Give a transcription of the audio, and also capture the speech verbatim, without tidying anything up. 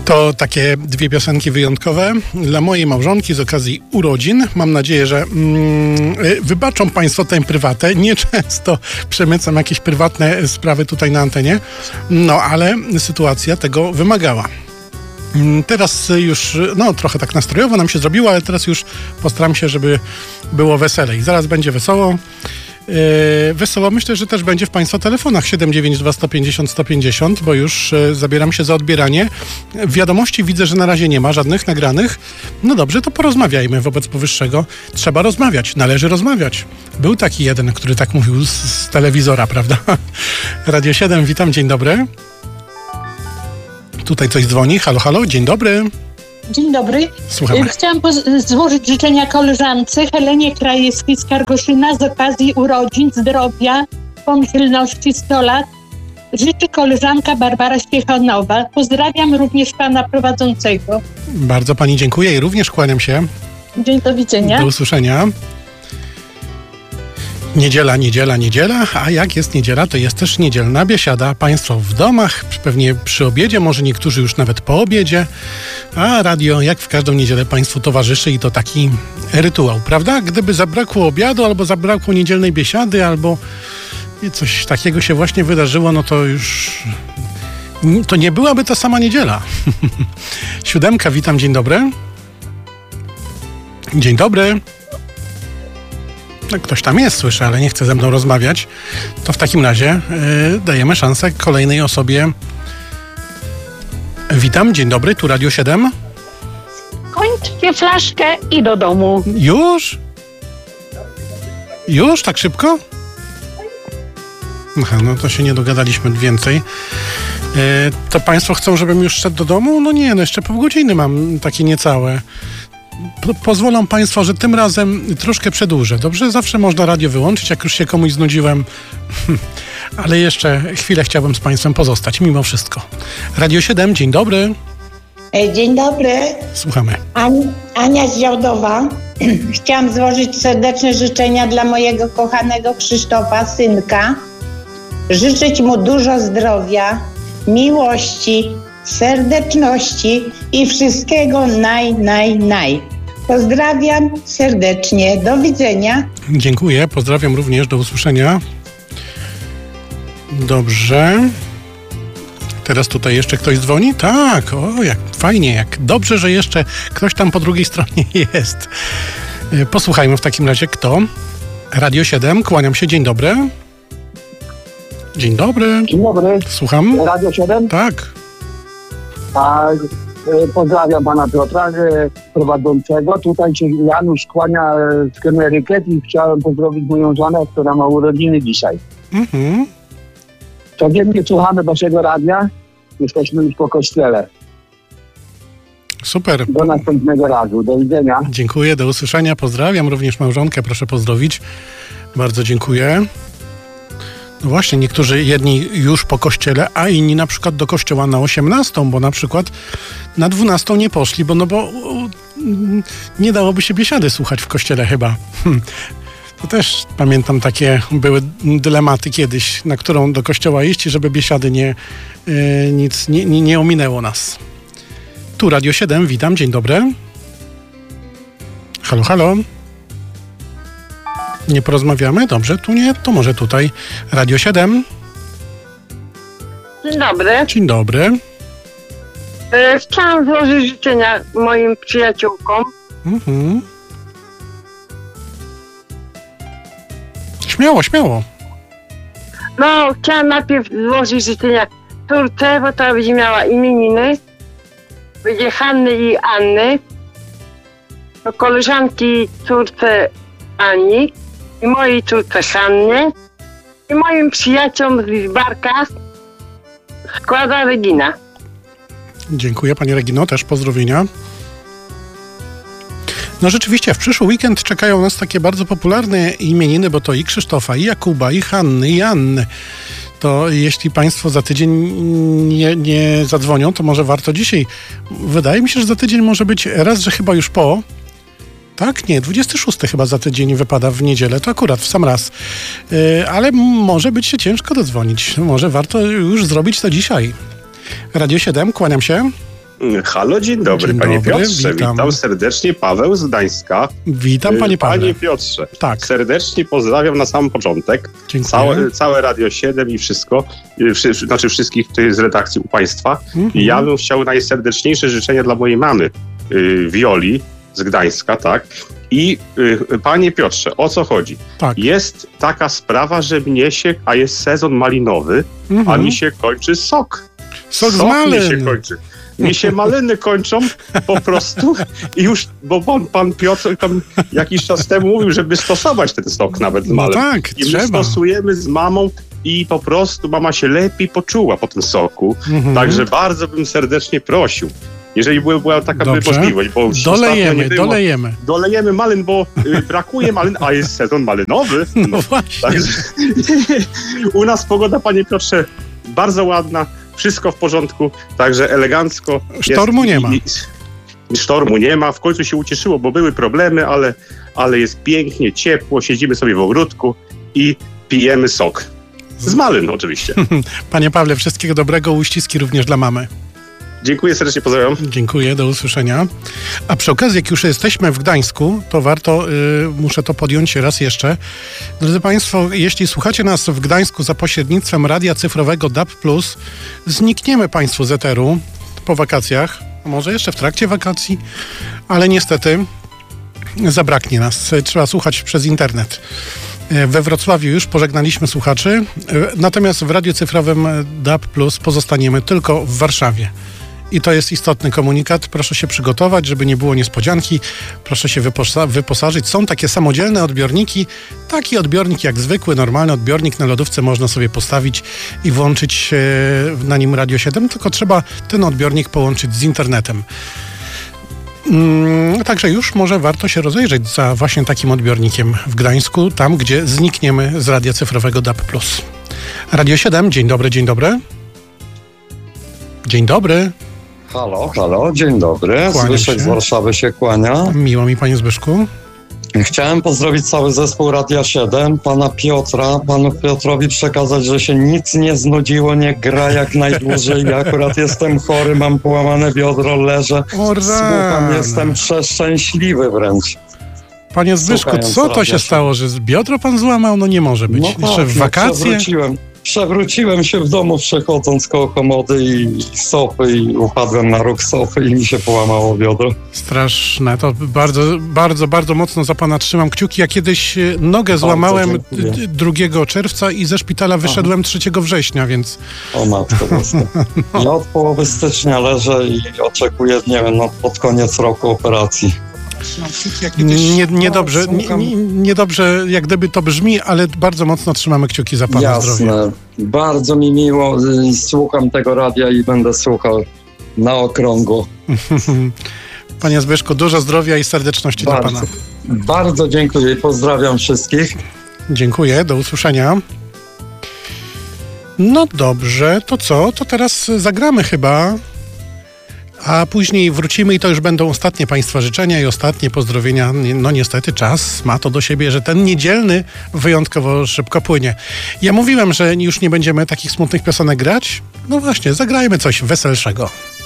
To takie dwie piosenki wyjątkowe dla mojej małżonki z okazji urodzin. Mam nadzieję, że mm, wybaczą Państwo tę prywatę. Nieczęsto przemycam jakieś prywatne sprawy tutaj na antenie, no ale sytuacja tego wymagała. Teraz już, no trochę tak nastrojowo nam się zrobiło, ale teraz już postaram się, żeby było weselej. Zaraz będzie wesoło. Yy, wesoło myślę, że też będzie w Państwa telefonach siedem dziewięć dwa sto pięćdziesiąt sto pięćdziesiąt, bo już yy, zabieram się za odbieranie. Wiadomości widzę, że na razie nie ma żadnych nagranych. No dobrze, to porozmawiajmy wobec powyższego. Trzeba rozmawiać, należy rozmawiać. Był taki jeden, który tak mówił z, z telewizora, prawda? Radio siedem, witam, dzień dobry. Tutaj coś dzwoni, halo, halo, dzień dobry. Dzień dobry. Słuchamy. Chciałam poz- złożyć życzenia koleżance Helenie Krajewskiej z Kargoszyna z okazji urodzin, zdrowia, pomyślności sto lat. Życzy koleżanka Barbara Ściechanowa. Pozdrawiam również pana prowadzącego. Bardzo pani dziękuję i również kłaniam się. Dzień do widzenia. Do usłyszenia. Niedziela, niedziela, niedziela, a jak jest niedziela, to jest też niedzielna biesiada. Państwo w domach, pewnie przy obiedzie, może niektórzy już nawet po obiedzie, a radio jak w każdą niedzielę Państwu towarzyszy i to taki rytuał, prawda? Gdyby zabrakło obiadu, albo zabrakło niedzielnej biesiady, albo coś takiego się właśnie wydarzyło, no to już to nie byłaby ta sama niedziela. Siódemka, witam, dzień dobry. Dzień dobry. No, ktoś tam jest, słyszę, ale nie chce ze mną rozmawiać. To w takim razie yy, dajemy szansę kolejnej osobie. Witam, dzień dobry, tu Radio siedem. Kończcie flaszkę i do domu. Już? Już? Tak szybko? Aha, no to się nie dogadaliśmy więcej. Yy, to Państwo chcą, żebym już szedł do domu? No nie, no jeszcze pół godziny mam, takie niecałe. Po, pozwolą Państwo, że tym razem troszkę przedłużę. Dobrze? Zawsze można radio wyłączyć, jak już się komuś znudziłem. Ale jeszcze chwilę chciałbym z Państwem pozostać, mimo wszystko. Radio siedem, dzień dobry. Dzień dobry. Słuchamy. An- Ania z Działdowa. Chciałam złożyć serdeczne życzenia dla mojego kochanego Krzysztofa, synka. Życzyć mu dużo zdrowia, miłości, serdeczności i wszystkiego naj, naj, naj. Pozdrawiam serdecznie. Do widzenia. Dziękuję. Pozdrawiam również. Do usłyszenia. Dobrze. Teraz tutaj jeszcze ktoś dzwoni? Tak. O, jak fajnie. Jak dobrze, że jeszcze ktoś tam po drugiej stronie jest. Posłuchajmy w takim razie kto. Radio siedem. Kłaniam się. Dzień dobry. Dzień dobry. Dzień dobry. Słucham. Radio siedem? Tak. A, e, pozdrawiam pana Piotra, e, prowadzącego. Tutaj się Janusz kłania e, z Kemerykiet i chciałem pozdrowić moją żonę, która ma urodziny dzisiaj. Mhm. Codziennie słuchamy waszego radia. Jesteśmy już po kościele. Super. Do następnego razu. Do widzenia. Dziękuję, do usłyszenia. Pozdrawiam również małżonkę, proszę pozdrowić. Bardzo dziękuję. No właśnie, niektórzy jedni już po kościele, a inni na przykład do kościoła na osiemnastą, bo na przykład na dwunastą nie poszli, bo no bo u, nie dałoby się biesiady słuchać w kościele chyba. Hm. To też pamiętam, takie były dylematy kiedyś, na którą do kościoła iść, żeby biesiady nie, yy, nic nie, nie, nie ominęło nas. Tu Radio siedem, witam, dzień dobry. Halo, halo. Nie porozmawiamy? Dobrze, tu nie, to może tutaj. Radio siedem. Dzień dobry. Dzień dobry. E, chciałam złożyć życzenia moim przyjaciółkom. Mhm. Śmiało, śmiało. No, chciałam najpierw złożyć życzenia córce, bo ta będzie miała imieniny. Będzie Hanny i Anny. Do koleżanki córce Ani i mojej córce Hannie i moim przyjaciołom z Lidzbarka składa Regina. Dziękuję Pani Regino, też pozdrowienia. No rzeczywiście, w przyszły weekend czekają nas takie bardzo popularne imieniny, bo to i Krzysztofa, i Jakuba, i Hanny, i Anny. To jeśli Państwo za tydzień nie, nie zadzwonią, to może warto dzisiaj. Wydaje mi się, że za tydzień może być raz, że chyba już po. Tak? Nie, dwudziesty szósty chyba za tydzień wypada w niedzielę, to akurat w sam raz. Yy, ale może być się ciężko dodzwonić. Może warto już zrobić to dzisiaj. Radio siedem, kłaniam się. Halo, dzień dobry, Dzień panie dobry, Piotrze. witam. Witam serdecznie, Paweł z Gdańska. Witam, panie Pawle. Panie Piotrze, Tak. serdecznie pozdrawiam na sam początek. Dziękuję. Całe, całe Radio siedem i wszystko, y, wszy, znaczy wszystkich tutaj z redakcji u państwa. Mhm. I ja bym chciał najserdeczniejsze życzenia dla mojej mamy, y, Wioli z Gdańska, tak? I y, panie Piotrze, o co chodzi? Tak. Jest taka sprawa, że mnie się, a jest sezon malinowy, Mhm. a mi się kończy sok. Sok z Sok mi malin. się kończy. Mi się maliny kończą po prostu i już, bo pan, pan Piotr tam jakiś czas temu mówił, żeby stosować ten sok nawet z No malin. tak, I my trzeba. stosujemy z mamą i po prostu mama się lepiej poczuła po tym soku. Mhm. Także bardzo bym serdecznie prosił, jeżeli była, była taka by Dobrze. możliwość, bo ostatnio nie Dolejemy, było. dolejemy. Dolejemy malin, bo y, brakuje malin, a jest sezon malinowy. No właśnie. Także u nas pogoda, panie Piotrze, bardzo ładna, wszystko w porządku, także elegancko. Sztormu jest, nie ma. I, i, sztormu nie ma, w końcu się ucieszyło, bo były problemy, ale, ale jest pięknie, ciepło, siedzimy sobie w ogródku i pijemy sok. Z malin oczywiście. Panie Pawle, wszystkiego dobrego, uściski również dla mamy. Dziękuję serdecznie, pozdrawiam. Dziękuję, do usłyszenia. A przy okazji, jak już jesteśmy w Gdańsku, to warto, y, muszę to podjąć raz jeszcze. Drodzy Państwo, jeśli słuchacie nas w Gdańsku za pośrednictwem radia cyfrowego D A B plus, znikniemy Państwu z eteru po wakacjach, a może jeszcze w trakcie wakacji, ale niestety zabraknie nas. Trzeba słuchać przez internet. We Wrocławiu już pożegnaliśmy słuchaczy, natomiast w radiu cyfrowym D A B plus pozostaniemy tylko w Warszawie. I to jest istotny komunikat. Proszę się przygotować, żeby nie było niespodzianki. Proszę się wyposa- wyposażyć. Są takie samodzielne odbiorniki. Taki odbiornik jak zwykły, normalny odbiornik na lodówce można sobie postawić i włączyć e, na nim Radio siedem, tylko trzeba ten odbiornik połączyć z internetem. Mm, także już może warto się rozejrzeć za właśnie takim odbiornikiem w Gdańsku, tam gdzie znikniemy z radia cyfrowego D A B plus. Radio siedem, dzień dobry, dzień dobry. Dzień dobry. Halo, halo, dzień dobry. Kłaniam Zbyszek się. z Warszawy się kłania. Miło mi, panie Zbyszku. Chciałem pozdrowić cały zespół Radia siedem, pana Piotra, panu Piotrowi przekazać, że się nic nie znudziło, nie gra jak najdłużej. Ja akurat jestem chory, mam połamane biodro, leżę, O rany. słucham, jestem przeszczęśliwy wręcz. Panie Zbyszku, Słuchając co to radia się siedem. stało, że z biodro pan złamał? No nie może być. No Jeszcze tak, w no, wakacje? przewróciłem, przewróciłem się w domu przechodząc koło komody i sofy i upadłem na róg sofy i mi się połamało biodro. Straszne. To bardzo, bardzo, bardzo mocno za pana trzymam kciuki. Ja kiedyś e, nogę złamałem dziękuję. d- drugiego czerwca i ze szpitala wyszedłem trzeciego września, więc O matko boska. Ja od połowy stycznia leżę i oczekuję, nie wiem, no pod koniec roku operacji. nie, niedobrze, nie, słucham. nie, niedobrze jak gdyby to brzmi, ale bardzo mocno trzymamy kciuki za pana zdrowie. Jasne. Bardzo mi miło. y, Słucham tego radia i będę słuchał na okrągło. Panie Zbyszku, dużo zdrowia i serdeczności dla pana. Bardzo, bardzo dziękuję i pozdrawiam wszystkich. Dziękuję, do usłyszenia. No dobrze, to co? To teraz zagramy chyba, a później wrócimy i to już będą ostatnie państwa życzenia i ostatnie pozdrowienia. No niestety czas ma to do siebie, że ten niedzielny wyjątkowo szybko płynie. Ja mówiłem, że już nie będziemy takich smutnych piosenek grać. No właśnie, zagrajmy coś weselszego.